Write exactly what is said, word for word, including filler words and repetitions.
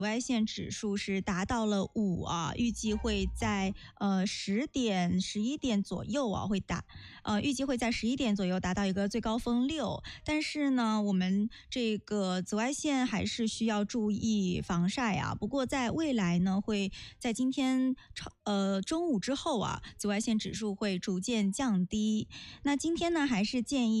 紫外线指数是达到了五啊，预计会在呃十点、十一点左右啊会达，呃预计会在十一点左右达到一个最高峰六。但是呢，我们这个紫外线还是需要注意防晒啊。不过在未来呢，会在今天呃中午之后啊，紫外线指数会逐渐降低。那今天呢，还是建议